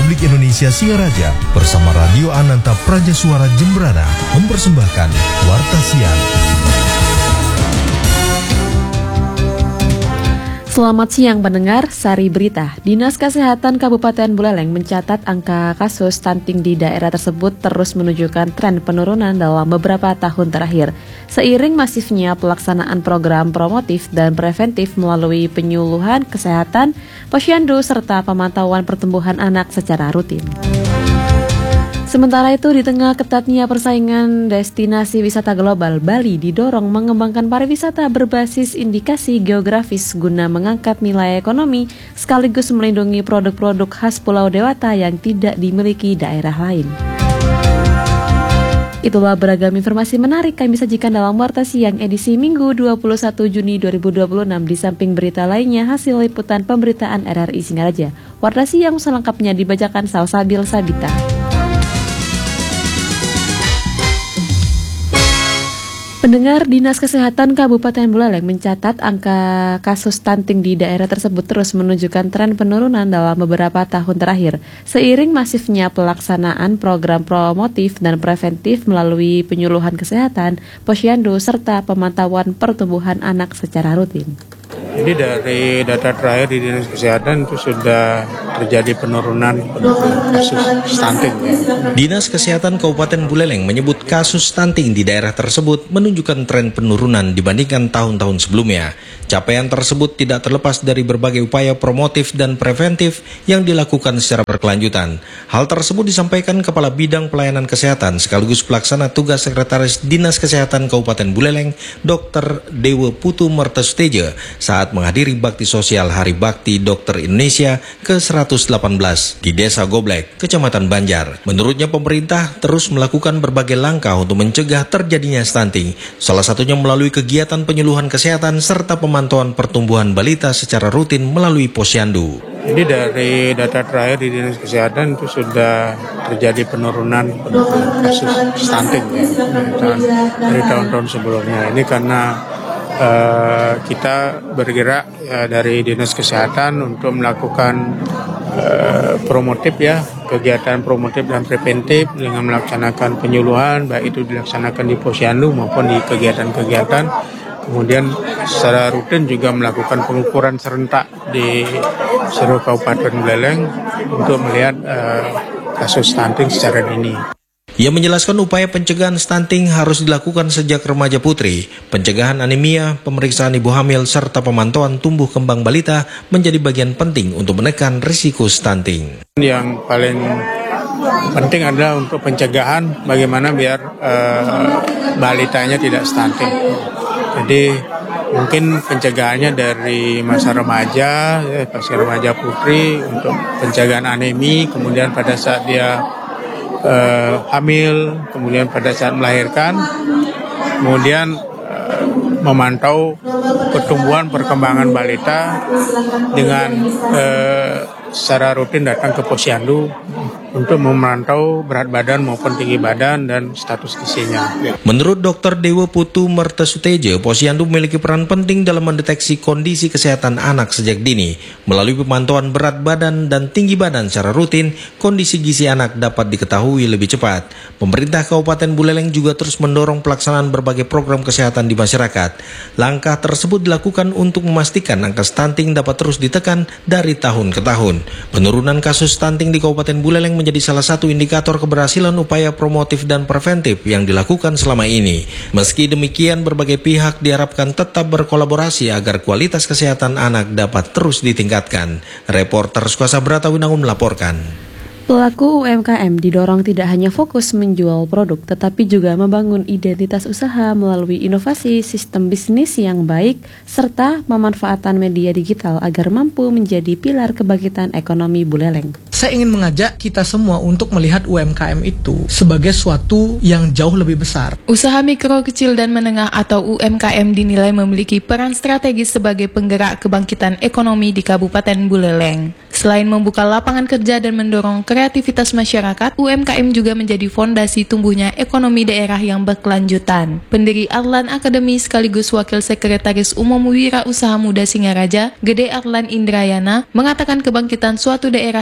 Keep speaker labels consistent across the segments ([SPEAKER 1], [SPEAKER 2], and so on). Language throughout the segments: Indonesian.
[SPEAKER 1] Republik Indonesia Singaraja bersama Radio Ananta Praja Suara Jembrana mempersembahkan Warta Siang.
[SPEAKER 2] Selamat siang pendengar, Sari Berita. Dinas Kesehatan Kabupaten Buleleng mencatat angka kasus stunting di daerah tersebut terus menunjukkan tren penurunan dalam beberapa tahun terakhir. Seiring masifnya pelaksanaan program promotif dan preventif melalui penyuluhan kesehatan, posyandu, serta pemantauan pertumbuhan anak secara rutin. Sementara itu, di tengah ketatnya persaingan destinasi wisata global, Bali didorong mengembangkan pariwisata berbasis indikasi geografis guna mengangkat nilai ekonomi sekaligus melindungi produk-produk khas Pulau Dewata yang tidak dimiliki daerah lain. Itulah beragam informasi menarik kami sajikan dalam Warta Siang edisi Minggu 21 Juni 2026 di samping berita lainnya hasil liputan pemberitaan RRI Singaraja. Warta Siang selengkapnya dibacakan Salsabil Sabita. Pendengar, Dinas Kesehatan Kabupaten Buleleng mencatat angka kasus stunting di daerah tersebut terus menunjukkan tren penurunan dalam beberapa tahun terakhir. Seiring masifnya pelaksanaan program promotif dan preventif melalui penyuluhan kesehatan, posyandu, serta pemantauan pertumbuhan anak secara rutin.
[SPEAKER 3] Jadi dari data terakhir di Dinas Kesehatan itu sudah terjadi penurunan kasus stunting.
[SPEAKER 4] Dinas Kesehatan Kabupaten Buleleng menyebut kasus stunting di daerah tersebut menunjukkan tren penurunan dibandingkan tahun-tahun sebelumnya. Capaian tersebut tidak terlepas dari berbagai upaya promotif dan preventif yang dilakukan secara berkelanjutan. Hal tersebut disampaikan Kepala Bidang Pelayanan Kesehatan sekaligus pelaksana tugas Sekretaris Dinas Kesehatan Kabupaten Buleleng, Dr. Dewa Putu Mertesuteja, saat menghadiri Bakti Sosial Hari Bakti Dokter Indonesia ke-118 di Desa Goblek, Kecamatan Banjar. Menurutnya pemerintah terus melakukan berbagai langkah untuk mencegah terjadinya stunting, salah satunya melalui kegiatan penyuluhan kesehatan serta pemantauan pertumbuhan balita secara rutin melalui posyandu.
[SPEAKER 3] Jadi dari data terakhir di Dinas Kesehatan itu sudah terjadi penurunan kasus stunting dari tahun-tahun sebelumnya. Ini karena kita bergerak dari Dinas Kesehatan untuk melakukan promotif kegiatan promotif dan preventif dengan melaksanakan penyuluhan, baik itu dilaksanakan di posyandu maupun di kegiatan-kegiatan. Kemudian secara rutin juga melakukan pengukuran serentak di seluruh Kabupaten Buleleng untuk melihat kasus stunting secara dini.
[SPEAKER 4] Ia menjelaskan upaya pencegahan stunting harus dilakukan sejak remaja putri. Pencegahan anemia, pemeriksaan ibu hamil, serta pemantauan tumbuh kembang balita menjadi bagian penting untuk menekan risiko stunting.
[SPEAKER 3] Yang paling penting adalah untuk pencegahan bagaimana biar balitanya tidak stunting. Jadi mungkin pencegahannya dari masa remaja, pasca remaja putri untuk pencegahan anemi, kemudian pada saat dia hamil, kemudian pada saat melahirkan, kemudian memantau pertumbuhan perkembangan balita dengan secara rutin datang ke posyandu untuk memantau berat badan maupun tinggi badan dan status gizinya.
[SPEAKER 4] Menurut Dr. Dewa Putu Mertesuteja, posyandu memiliki peran penting dalam mendeteksi kondisi kesehatan anak sejak dini. Melalui pemantauan berat badan dan tinggi badan secara rutin, kondisi gizi anak dapat diketahui lebih cepat. Pemerintah Kabupaten Buleleng juga terus mendorong pelaksanaan berbagai program kesehatan di masyarakat. Langkah tersebut dilakukan untuk memastikan angka stunting dapat terus ditekan dari tahun ke tahun. Penurunan kasus stunting di Kabupaten Buleleng menjadi salah satu indikator keberhasilan upaya promotif dan preventif yang dilakukan selama ini. Meski demikian, berbagai pihak diharapkan tetap berkolaborasi agar kualitas kesehatan anak dapat terus ditingkatkan. Reporter Suasa Bratawinangun melaporkan.
[SPEAKER 2] Pelaku UMKM didorong tidak hanya fokus menjual produk, tetapi juga membangun identitas usaha melalui inovasi sistem bisnis yang baik, serta pemanfaatan media digital agar mampu menjadi pilar kebangkitan ekonomi Buleleng.
[SPEAKER 5] Saya ingin mengajak kita semua untuk melihat UMKM itu sebagai suatu yang jauh lebih besar.
[SPEAKER 6] Usaha mikro, kecil, dan menengah atau UMKM dinilai memiliki peran strategis sebagai penggerak kebangkitan ekonomi di Kabupaten Buleleng. Selain membuka lapangan kerja dan mendorong kreativitas masyarakat, UMKM juga menjadi fondasi tumbuhnya ekonomi daerah yang berkelanjutan. Pendiri Arlan Akademi sekaligus Wakil Sekretaris Umum Wira Usaha Muda Singaraja, Gede Arlan Indrayana, mengatakan kebangkitan suatu daerah tidak hanya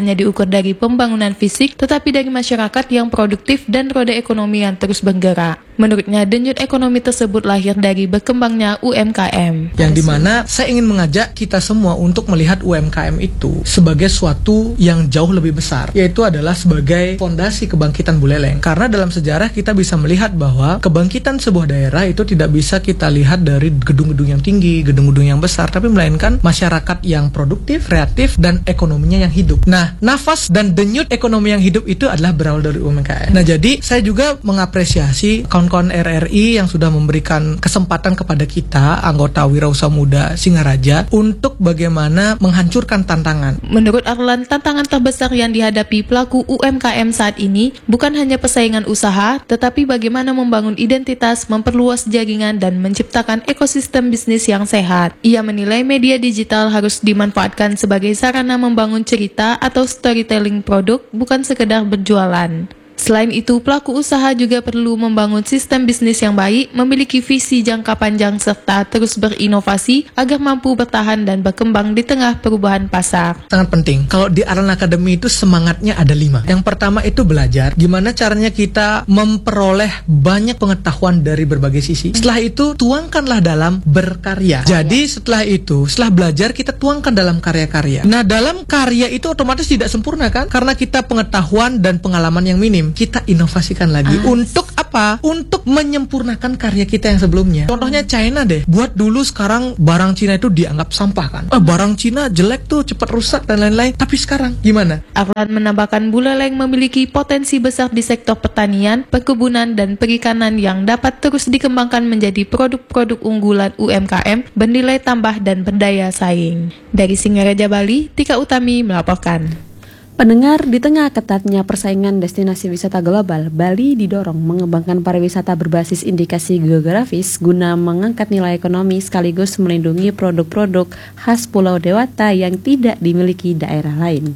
[SPEAKER 6] hanya diukur dari pembangunan fisik, tetapi dari masyarakat yang produktif dan roda ekonomi yang terus bergerak. Menurutnya, denyut ekonomi tersebut lahir dari berkembangnya UMKM.
[SPEAKER 5] Yang dimana saya ingin mengajak kita semua untuk melihat UMKM itu sebagai suatu yang jauh lebih besar, yaitu adalah sebagai fondasi kebangkitan Buleleng. Karena dalam sejarah kita bisa melihat bahwa kebangkitan sebuah daerah itu tidak bisa kita lihat dari gedung-gedung yang tinggi, gedung-gedung yang besar, tapi melainkan masyarakat yang produktif, kreatif, dan ekonominya yang hidup. Nah, nafas dan denyut ekonomi yang hidup itu adalah berawal dari UMKM. Nah, jadi saya juga mengapresiasi kawan-kawan RRI yang sudah memberikan kesempatan kepada kita, anggota Wirausaha Muda Singaraja, untuk bagaimana menghancurkan tantangan.
[SPEAKER 6] Menurut Arlan, tantangan terbesar yang dihadapi pelaku UMKM saat ini bukan hanya persaingan usaha, tetapi bagaimana membangun identitas, memperluas jaringan, dan menciptakan ekosistem bisnis yang sehat. Ia menilai media digital harus dimanfaatkan sebagai sarana membangun cerita atau storytelling produk, bukan sekedar berjualan. Selain itu, pelaku usaha juga perlu membangun sistem bisnis yang baik, memiliki visi jangka panjang, serta terus berinovasi agar mampu bertahan dan berkembang di tengah perubahan pasar.
[SPEAKER 5] Sangat penting. Kalau di Arlan Academy itu semangatnya ada 5. Yang pertama itu belajar. Gimana caranya kita memperoleh banyak pengetahuan dari berbagai sisi. Setelah itu, tuangkanlah dalam berkarya. Jadi setelah itu, setelah belajar, kita tuangkan dalam karya-karya. Nah, dalam karya itu otomatis tidak sempurna kan? Karena kita pengetahuan dan pengalaman yang minim. Kita inovasikan lagi. Untuk apa? Untuk menyempurnakan karya kita yang sebelumnya. Contohnya China deh. Buat dulu, sekarang barang Cina itu dianggap sampah kan. Barang Cina jelek tuh, cepat rusak dan lain-lain. Tapi sekarang gimana?
[SPEAKER 6] Arlan menambahkan Buleleng memiliki potensi besar di sektor pertanian, perkebunan, dan perikanan yang dapat terus dikembangkan menjadi produk-produk unggulan UMKM bernilai tambah dan berdaya saing. Dari Singaraja, Bali, Tika Utami melaporkan.
[SPEAKER 2] Pendengar, di tengah ketatnya persaingan destinasi wisata global, Bali didorong mengembangkan pariwisata berbasis indikasi geografis guna mengangkat nilai ekonomi sekaligus melindungi produk-produk khas Pulau Dewata yang tidak dimiliki daerah lain.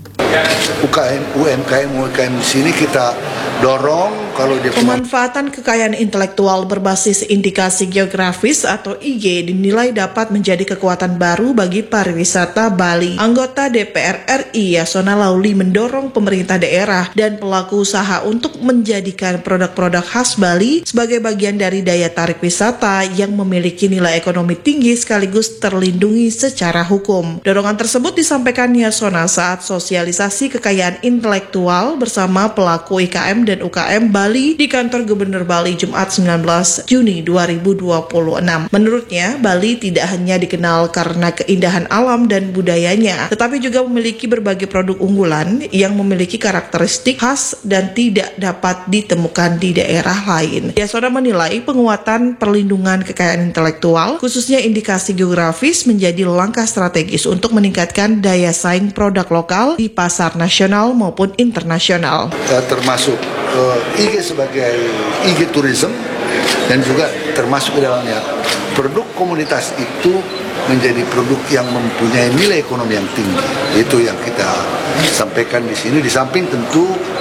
[SPEAKER 7] UMKM di sini kita dorong kalau dia
[SPEAKER 8] pemanfaatan kekayaan intelektual berbasis indikasi geografis atau IG dinilai dapat menjadi kekuatan baru bagi pariwisata Bali. Anggota DPR RI Yasona Lauli mendorong pemerintah daerah dan pelaku usaha untuk menjadikan produk-produk khas Bali sebagai bagian dari daya tarik wisata yang memiliki nilai ekonomi tinggi sekaligus terlindungi secara hukum. Dorongan tersebut disampaikan Yasona saat sosialisasi kekayaan intelektual bersama pelaku IKM dan UKM Bali di kantor Gubernur Bali Jumat 19 Juni 2026. Menurutnya, Bali tidak hanya dikenal karena keindahan alam dan budayanya, tetapi juga memiliki berbagai produk unggulan yang memiliki karakteristik khas dan tidak dapat ditemukan di daerah lain. Yasona menilai penguatan perlindungan kekayaan intelektual, khususnya indikasi geografis, menjadi langkah strategis untuk meningkatkan daya saing produk lokal di pasar nasional maupun internasional.
[SPEAKER 7] Termasuk IG sebagai IG tourism dan juga termasuk di dalamnya produk komunitas itu menjadi produk yang mempunyai nilai ekonomi yang tinggi. Itu yang kita sampaikan di sini. Di samping tentu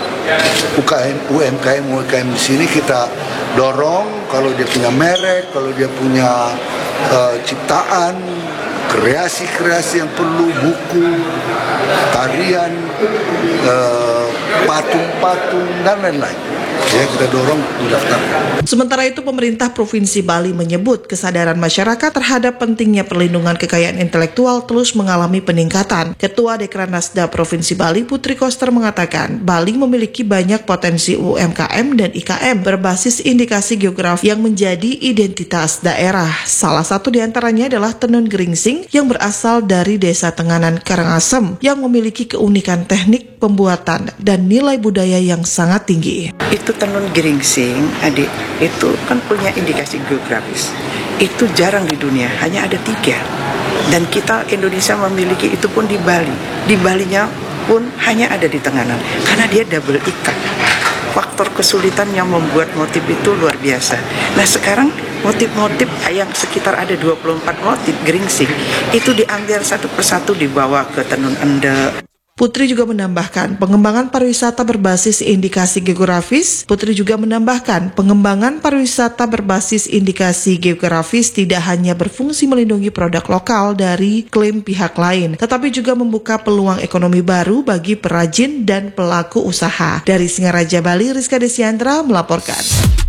[SPEAKER 7] UMKM di sini kita dorong kalau dia punya merek, kalau dia punya ciptaan, kreasi-kreasi yang perlu, buku, tarian, patung-patung, dan lain-lain. Ya, kita dorong mendaftarkan.
[SPEAKER 8] Sementara itu, pemerintah Provinsi Bali menyebut kesadaran masyarakat terhadap pentingnya perlindungan kekayaan intelektual terus mengalami peningkatan. Ketua Dekranasda Provinsi Bali, Putri Koster, mengatakan Bali memiliki banyak potensi UMKM dan IKM berbasis indikasi geografi yang menjadi identitas daerah. Salah satu diantaranya adalah tenun geringsing yang berasal dari Desa Tenganan Karangasem yang memiliki keunikan teknik pembuatan dan nilai budaya yang sangat tinggi.
[SPEAKER 9] Itu tenun geringsing, adik, itu kan punya indikasi geografis. Itu jarang di dunia, hanya ada 3. Dan kita Indonesia memiliki itu pun di Bali. Di Balinya pun hanya ada di Tenganan, karena dia double ikat. Faktor kesulitan yang membuat motif itu luar biasa. Nah sekarang motif-motif yang sekitar ada 24 motif geringsing, itu diambil satu persatu dibawa ke tenun endek.
[SPEAKER 8] Putri juga menambahkan pengembangan pariwisata berbasis indikasi geografis. Putri juga menambahkan pengembangan pariwisata berbasis indikasi geografis tidak hanya berfungsi melindungi produk lokal dari klaim pihak lain, tetapi juga membuka peluang ekonomi baru bagi perajin dan pelaku usaha. Dari Singaraja, Bali, Rizka Desiandra melaporkan.